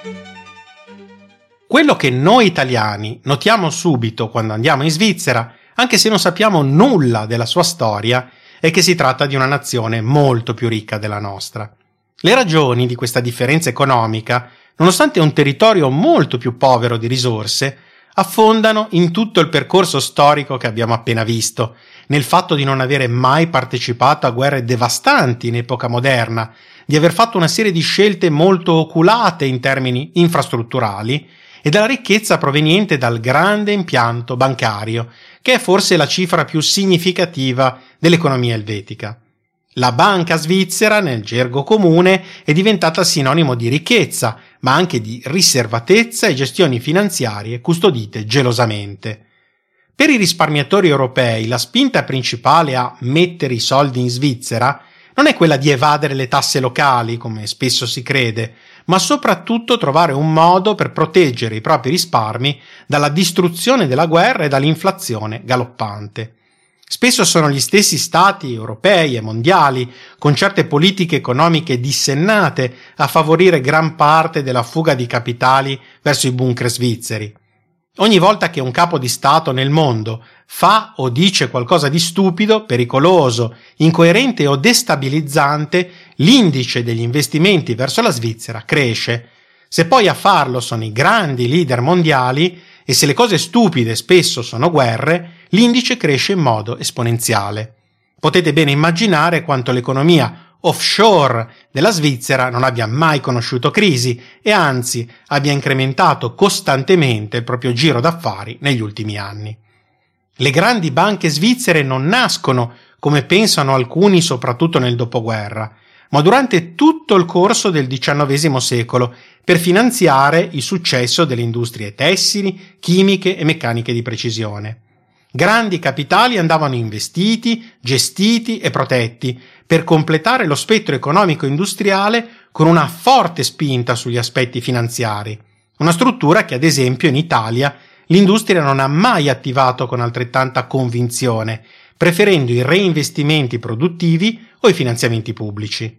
Quello che noi italiani notiamo subito quando andiamo in Svizzera, anche se non sappiamo nulla della sua storia, è che si tratta di una nazione molto più ricca della nostra. Le ragioni di questa differenza economica, nonostante un territorio molto più povero di risorse, affondano in tutto il percorso storico che abbiamo appena visto, nel fatto di non avere mai partecipato a guerre devastanti in epoca moderna, di aver fatto una serie di scelte molto oculate in termini infrastrutturali e dalla ricchezza proveniente dal grande impianto bancario, che è forse la cifra più significativa dell'economia elvetica. La banca svizzera, nel gergo comune, è diventata sinonimo di ricchezza, ma anche di riservatezza e gestioni finanziarie custodite gelosamente. Per i risparmiatori europei la spinta principale a mettere i soldi in Svizzera non è quella di evadere le tasse locali, come spesso si crede, ma soprattutto trovare un modo per proteggere i propri risparmi dalla distruzione della guerra e dall'inflazione galoppante. Spesso sono gli stessi stati europei e mondiali, con certe politiche economiche dissennate, a favorire gran parte della fuga di capitali verso i bunker svizzeri. Ogni volta che un capo di Stato nel mondo fa o dice qualcosa di stupido, pericoloso, incoerente o destabilizzante, l'indice degli investimenti verso la Svizzera cresce. Se poi a farlo sono i grandi leader mondiali e se le cose stupide spesso sono guerre, l'indice cresce in modo esponenziale. Potete bene immaginare quanto l'economia offshore della Svizzera non abbia mai conosciuto crisi e anzi abbia incrementato costantemente il proprio giro d'affari negli ultimi anni. Le grandi banche svizzere non nascono, come pensano alcuni soprattutto nel dopoguerra, ma durante tutto il corso del XIX secolo per finanziare il successo delle industrie tessili, chimiche e meccaniche di precisione. Grandi capitali andavano investiti, gestiti e protetti per completare lo spettro economico-industriale con una forte spinta sugli aspetti finanziari, una struttura che ad esempio in Italia l'industria non ha mai attivato con altrettanta convinzione, preferendo i reinvestimenti produttivi o i finanziamenti pubblici.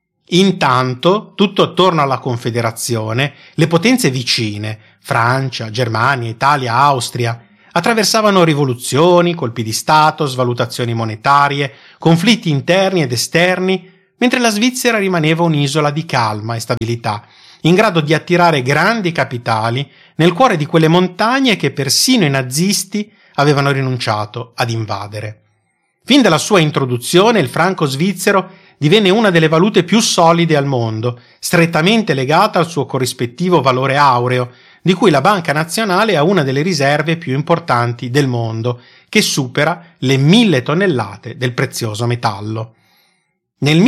Intanto, tutto attorno alla Confederazione, le potenze vicine, Francia, Germania, Italia, Austria, attraversavano rivoluzioni, colpi di Stato, svalutazioni monetarie, conflitti interni ed esterni, mentre la Svizzera rimaneva un'isola di calma e stabilità, in grado di attirare grandi capitali nel cuore di quelle montagne che persino i nazisti avevano rinunciato ad invadere. Fin dalla sua introduzione il franco svizzero divenne una delle valute più solide al mondo, strettamente legata al suo corrispettivo valore aureo, di cui la Banca Nazionale ha una delle riserve più importanti del mondo, che supera le 1.000 tonnellate del prezioso metallo. Nel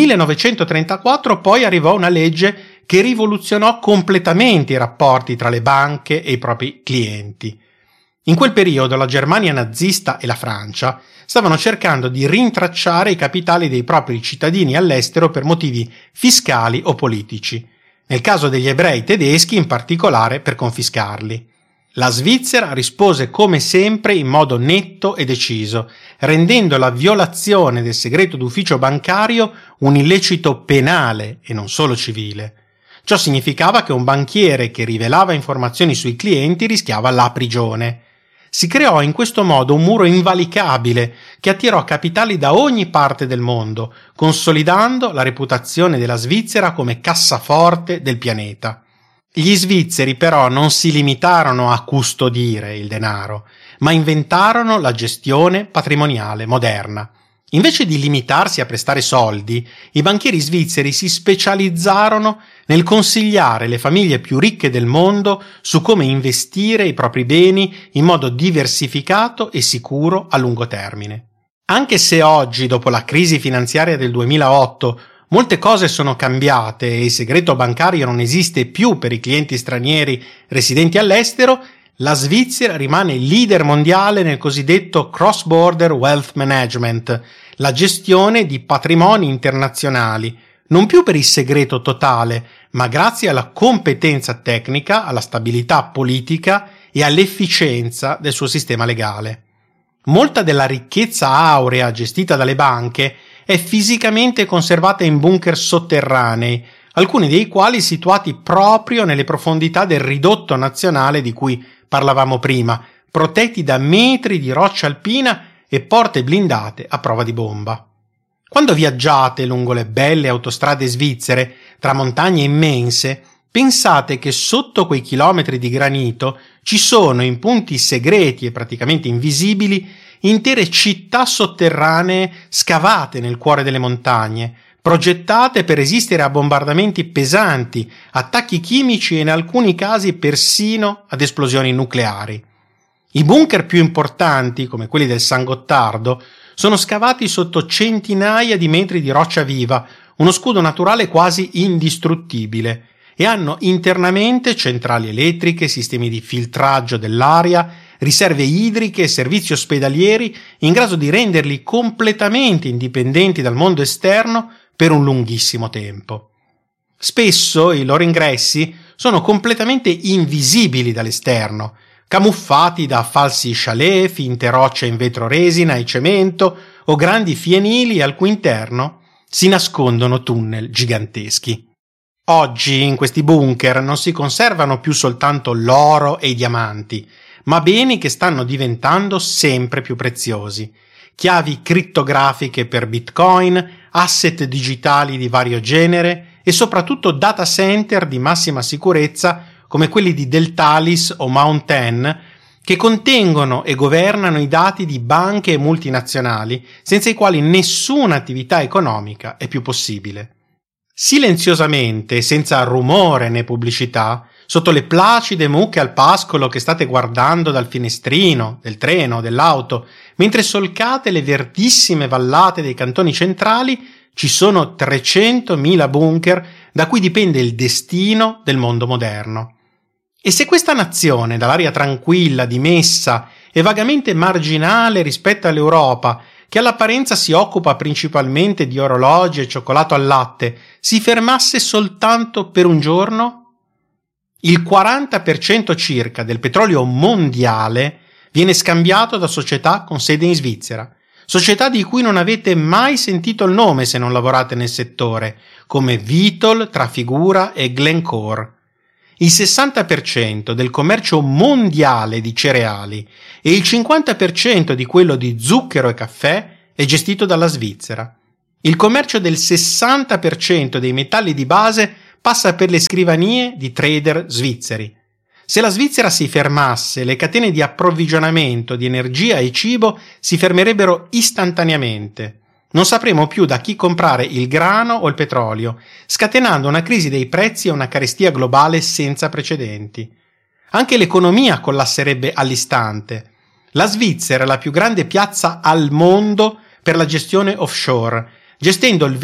1934 poi arrivò una legge che rivoluzionò completamente i rapporti tra le banche e i propri clienti. In quel periodo la Germania nazista e la Francia stavano cercando di rintracciare i capitali dei propri cittadini all'estero per motivi fiscali o politici, nel caso degli ebrei tedeschi in particolare per confiscarli. La Svizzera rispose come sempre in modo netto e deciso, rendendo la violazione del segreto d'ufficio bancario un illecito penale e non solo civile. Ciò significava che un banchiere che rivelava informazioni sui clienti rischiava la prigione. Si creò in questo modo un muro invalicabile che attirò capitali da ogni parte del mondo, consolidando la reputazione della Svizzera come cassaforte del pianeta. Gli svizzeri però non si limitarono a custodire il denaro, ma inventarono la gestione patrimoniale moderna. Invece di limitarsi a prestare soldi, i banchieri svizzeri si specializzarono nel consigliare le famiglie più ricche del mondo su come investire i propri beni in modo diversificato e sicuro a lungo termine. Anche se oggi, dopo la crisi finanziaria del 2008, molte cose sono cambiate e il segreto bancario non esiste più per i clienti stranieri residenti all'estero, la Svizzera rimane leader mondiale nel cosiddetto cross-border wealth management, la gestione di patrimoni internazionali, non più per il segreto totale, ma grazie alla competenza tecnica, alla stabilità politica e all'efficienza del suo sistema legale. Molta della ricchezza aurea gestita dalle banche è fisicamente conservata in bunker sotterranei, alcuni dei quali situati proprio nelle profondità del ridotto nazionale di cui parlavamo prima, protetti da metri di roccia alpina e porte blindate a prova di bomba. Quando viaggiate lungo le belle autostrade svizzere, tra montagne immense, pensate che sotto quei chilometri di granito ci sono, in punti segreti e praticamente invisibili, intere città sotterranee scavate nel cuore delle montagne, progettate per resistere a bombardamenti pesanti, attacchi chimici e in alcuni casi persino ad esplosioni nucleari. I bunker più importanti, come quelli del San Gottardo, sono scavati sotto centinaia di metri di roccia viva, uno scudo naturale quasi indistruttibile, e hanno internamente centrali elettriche, sistemi di filtraggio dell'aria, riserve idriche e servizi ospedalieri in grado di renderli completamente indipendenti dal mondo esterno per un lunghissimo tempo. Spesso i loro ingressi sono completamente invisibili dall'esterno, camuffati da falsi chalet, finte rocce in vetro resina e cemento o grandi fienili al cui interno si nascondono tunnel giganteschi. Oggi in questi bunker non si conservano più soltanto l'oro e i diamanti, ma beni che stanno diventando sempre più preziosi. Chiavi crittografiche per Bitcoin, asset digitali di vario genere e soprattutto data center di massima sicurezza come quelli di Deltalis o Mount che contengono e governano i dati di banche e multinazionali senza i quali nessuna attività economica è più possibile. Silenziosamente, senza rumore né pubblicità, sotto le placide mucche al pascolo che state guardando dal finestrino, del treno, dell'auto, mentre solcate le verdissime vallate dei cantoni centrali, ci sono 300.000 bunker da cui dipende il destino del mondo moderno. E se questa nazione, dall'aria tranquilla, dimessa e vagamente marginale rispetto all'Europa, che all'apparenza si occupa principalmente di orologi e cioccolato al latte, si fermasse soltanto per un giorno? Il 40% circa del petrolio mondiale viene scambiato da società con sede in Svizzera, società di cui non avete mai sentito il nome se non lavorate nel settore, come Vitol, Trafigura e Glencore. Il 60% del commercio mondiale di cereali e il 50% di quello di zucchero e caffè è gestito dalla Svizzera. Il commercio del 60% dei metalli di base passa per le scrivanie di trader svizzeri. Se la Svizzera si fermasse, le catene di approvvigionamento di energia e cibo si fermerebbero istantaneamente. Non sapremo più da chi comprare il grano o il petrolio, scatenando una crisi dei prezzi e una carestia globale senza precedenti. Anche l'economia collasserebbe all'istante. La Svizzera è la più grande piazza al mondo per la gestione offshore, gestendo il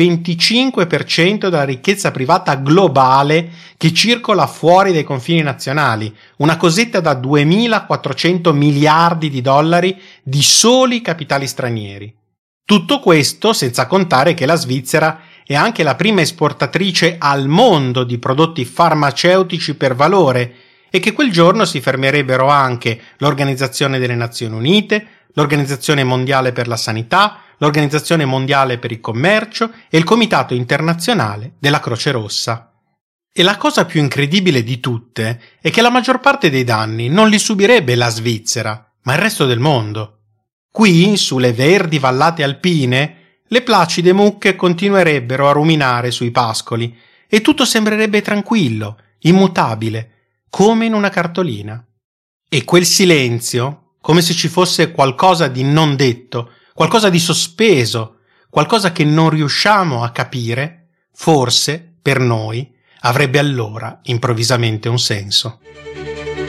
25% della ricchezza privata globale che circola fuori dai confini nazionali, una cosetta da 2.400 miliardi di dollari di soli capitali stranieri. Tutto questo senza contare che la Svizzera è anche la prima esportatrice al mondo di prodotti farmaceutici per valore e che quel giorno si fermerebbero anche l'Organizzazione delle Nazioni Unite, l'Organizzazione Mondiale per la Sanità, l'Organizzazione Mondiale per il Commercio e il Comitato Internazionale della Croce Rossa. E la cosa più incredibile di tutte è che la maggior parte dei danni non li subirebbe la Svizzera, ma il resto del mondo. Qui, sulle verdi vallate alpine, le placide mucche continuerebbero a ruminare sui pascoli e tutto sembrerebbe tranquillo, immutabile, come in una cartolina. E quel silenzio, come se ci fosse qualcosa di non detto, qualcosa di sospeso, qualcosa che non riusciamo a capire, forse, per noi, avrebbe allora improvvisamente un senso.